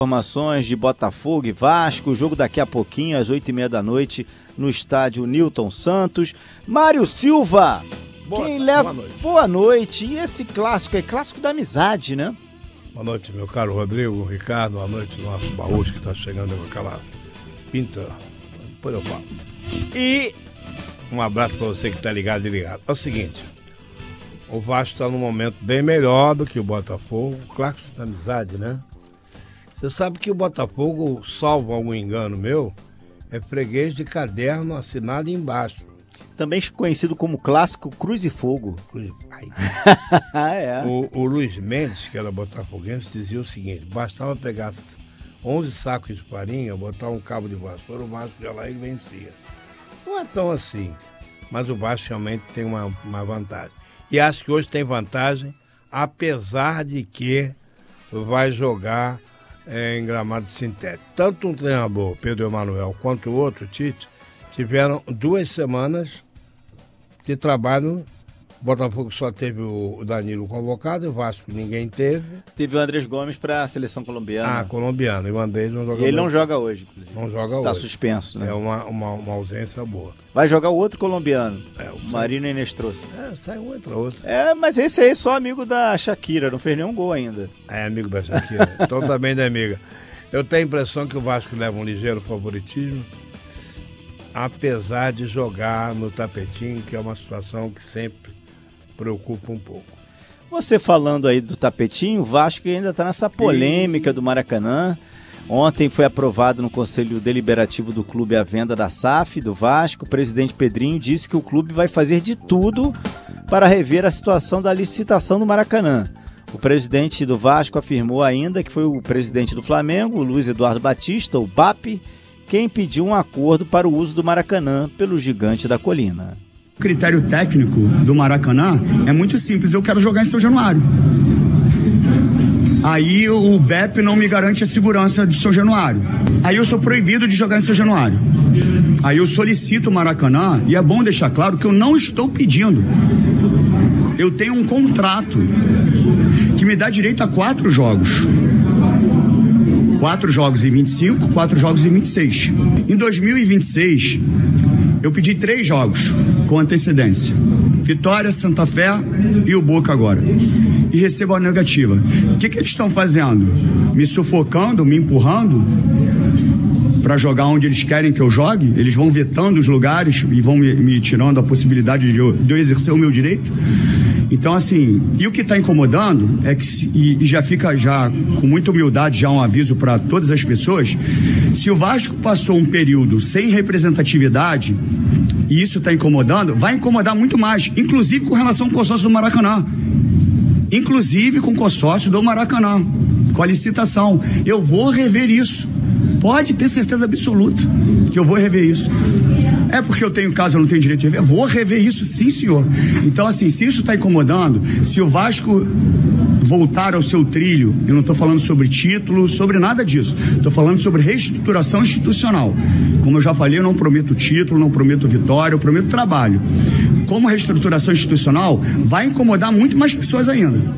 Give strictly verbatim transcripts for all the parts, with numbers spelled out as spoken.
Informações de Botafogo e Vasco, jogo daqui a pouquinho, às oito e meia da noite, no estádio Newton Santos. Mário Silva, boa, quem tá, leva... boa noite. Boa noite. E esse clássico é clássico da amizade, né? Boa noite, meu caro Rodrigo, Ricardo, boa noite, nosso Baúcho que está chegando com aquela pinta. Depois eu falo. E um abraço para você que está ligado e ligado. É o seguinte, o Vasco está num momento bem melhor do que o Botafogo, clássico da amizade, né? Você sabe que o Botafogo, salvo algum engano meu, é freguês de caderno assinado embaixo. Também conhecido como clássico Cruz e Fogo. Cruz... Ai. é. o, o Luiz Mendes, que era botafoguense, dizia o seguinte: bastava pegar onze sacos de farinha, botar um cabo de vassoura, o Vasco já lá e vencia. Não é tão assim, mas o Vasco realmente tem uma, uma vantagem. E acho que hoje tem vantagem, apesar de que vai jogar é, em gramado sintético. Tanto um treinador, Pedro Emanuel, quanto o outro, Tite, tiveram duas semanas de trabalho. O Botafogo só teve o Danilo convocado, o Vasco ninguém teve. Teve o Andrés Gomes para a seleção colombiana. Ah, colombiano. E o Andrés não joga. E ele bem. não joga hoje, inclusive. Não joga tá hoje. Tá suspenso, né? É uma, uma, uma ausência boa. Vai jogar o outro colombiano, é, o Marino Inestrosa. É, sai um, entra outro. É, mas esse aí é só amigo da Shakira, não fez nenhum gol ainda. É amigo da Shakira. Então também da amiga. Eu tenho a impressão que o Vasco leva um ligeiro favoritismo, apesar de jogar no tapetinho, que é uma situação que sempre preocupa um pouco. Você falando aí do tapetinho, o Vasco ainda está nessa polêmica do Maracanã. Ontem foi aprovado no Conselho Deliberativo do clube a venda da S A F do Vasco. O presidente Pedrinho disse que o clube vai fazer de tudo para rever a situação da licitação do Maracanã. O presidente do Vasco afirmou ainda que foi o presidente do Flamengo, o Luiz Eduardo Batista, o B A P, quem pediu um acordo para o uso do Maracanã pelo Gigante da Colina. O critério técnico do Maracanã é muito simples: eu quero jogar em São Januário. Aí o B E P não me garante a segurança de São Januário. Aí eu sou proibido de jogar em São Januário. Aí eu solicito o Maracanã, e é bom deixar claro que eu não estou pedindo. Eu tenho um contrato que me dá direito a quatro jogos. Quatro jogos em vinte e cinco, quatro jogos em vinte e seis. Em dois mil e vinte e seis, eu pedi três jogos com antecedência: Vitória, Santa Fé e o Boca agora. E recebo a negativa. O que, que eles estão fazendo? Me sufocando, me empurrando para jogar onde eles querem que eu jogue? Eles vão vetando os lugares e vão me, me tirando a possibilidade de eu, de eu exercer o meu direito? Então, assim, e o que está incomodando é que, se, e, e já fica já com muita humildade, já um aviso para todas as pessoas: se o Vasco passou um período sem representatividade, e isso está incomodando, vai incomodar muito mais, inclusive com relação ao consórcio do Maracanã. Inclusive com o consórcio do Maracanã, com a licitação. Eu vou rever isso. Pode ter certeza absoluta que eu vou rever isso. É porque eu tenho casa, eu não tenho direito de rever? Vou rever isso, sim, senhor. Então, assim, se isso está incomodando, se o Vasco voltar ao seu trilho, eu não estou falando sobre título, sobre nada disso. Estou falando sobre reestruturação institucional. Como eu já falei, eu não prometo título, não prometo vitória, eu prometo trabalho. Como reestruturação institucional, vai incomodar muito mais pessoas ainda.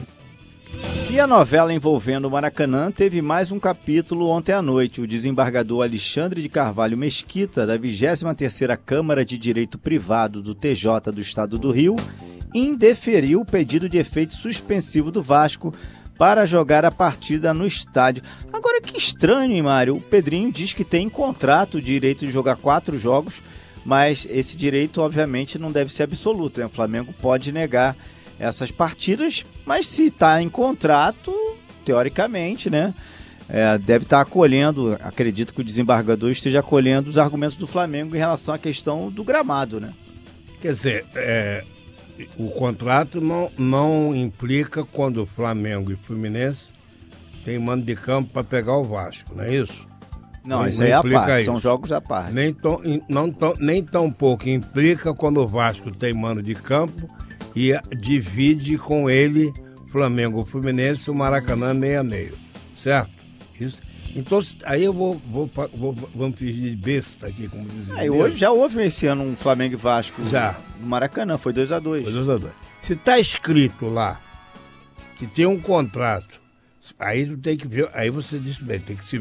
E a novela envolvendo o Maracanã teve mais um capítulo ontem à noite. O desembargador Alexandre de Carvalho Mesquita, da vigésima terceira Câmara de Direito Privado do T J do Estado do Rio, indeferiu o pedido de efeito suspensivo do Vasco para jogar a partida no estádio. Agora, que estranho, hein, Mário? O Pedrinho diz que tem em contrato o direito de jogar quatro jogos, mas esse direito, obviamente, não deve ser absoluto, né? O Flamengo pode negar essas partidas, mas se está em contrato, teoricamente, né, é, deve estar tá acolhendo, acredito que o desembargador esteja acolhendo os argumentos do Flamengo em relação à questão do gramado, né? Quer dizer, é, o contrato não, não implica quando o Flamengo e o Fluminense têm mando de campo para pegar o Vasco, não é isso? Não, não isso aí é a parte, isso. São jogos à parte. Nem tão, não tão, nem tão pouco implica quando o Vasco tem mando de campo e divide com ele Flamengo, o Fluminense, o Maracanã meio a meio, certo? Isso. Então, aí eu vou, vou, vou vamos pedir de besta aqui, como dizem. Aí hoje já houve esse ano um Flamengo e Vasco já. No Maracanã, foi dois a dois. Foi dois a dois. Se tá escrito lá que tem um contrato, aí tu tem que ver, aí você disse bem, tem que se